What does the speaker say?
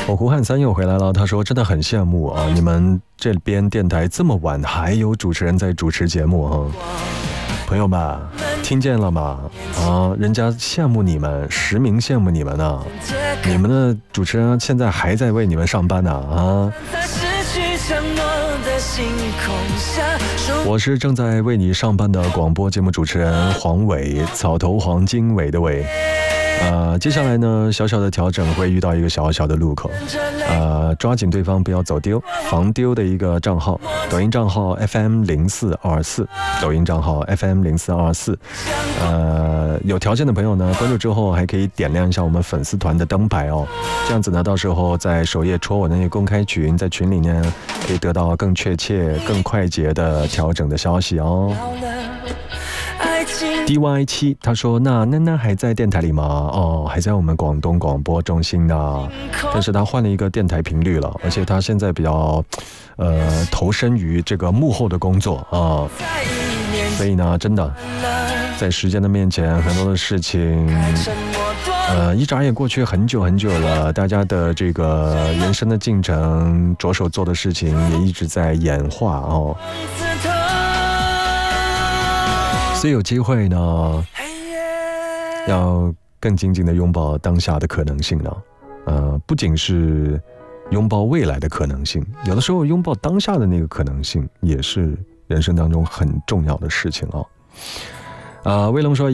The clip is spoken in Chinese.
胡汉三又回来了，他说真的很羡慕啊，你们这边电台这么晚还有主持人在主持节目啊，朋友们听见了吗？啊，人家羡慕你们，实名羡慕你们呢，你们的主持人现在还在为你们上班呢啊。我是正在为你上班的广播节目主持人黄伟，草头黄经纬的伟。接下来呢，小小的调整会遇到一个小小的路口，抓紧对方不要走丢，防丢的一个账号，抖音账号 FM0424，抖音账号 FM0424，有条件的朋友呢，关注之后还可以点亮一下我们粉丝团的灯牌哦，这样子呢，到时候在首页戳我的那些公开群，在群里呢可以得到更确切、更快捷的调整的消息哦。DY7 他说那囡囡还在电台里吗？哦，还在我们广东广播中心呢，但是他换了一个电台频率了，而且他现在比较投身于这个幕后的工作啊，所以呢真的在时间的面前，很多的事情一眨眼过去很久很久了，大家的这个人生的进程，着手做的事情也一直在演化哦。所以有机会呢，要更紧紧的拥抱当下的可能性呢。不仅是拥抱未来的可能性，有的时候拥抱当下的那个可能性，也是人生当中很重要的事情哦。威龙说。